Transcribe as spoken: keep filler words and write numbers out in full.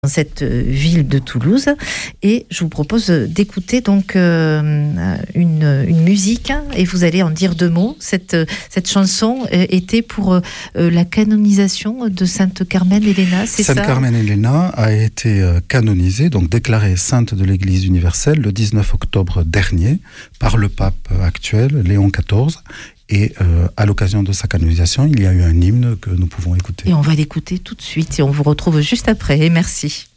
dans cette ville de Toulouse, et je vous propose d'écouter donc euh, une, une musique, et vous allez en dire deux mots. Cette, cette chanson était pour euh, la canonisation de Sainte Carmen Elena, c'est ça ? Sainte Carmen Elena a été canonisée, donc déclarée sainte de l'Église universelle le dix-neuf octobre dernier par le pape actuel, Léon quatorze. Et euh, à l'occasion de sa canonisation, il y a eu un hymne que nous pouvons écouter. Et on va l'écouter tout de suite et on vous retrouve juste après. Et merci.